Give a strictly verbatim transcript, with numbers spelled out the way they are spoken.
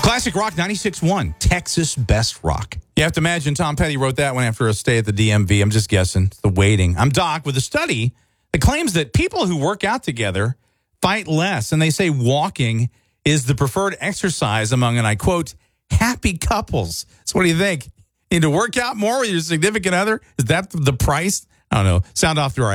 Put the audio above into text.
Classic Rock ninety-six point one, Texas Best Rock. You have to imagine Tom Petty wrote that one after a stay at the D M V. I'm just guessing. It's the waiting. I'm Doc with a study that claims that people who work out together fight less, and they say walking is the preferred exercise among, and I quote, happy couples. So what do you think? You need to work out more with your significant other? Is that the price? I don't know. Sound off through our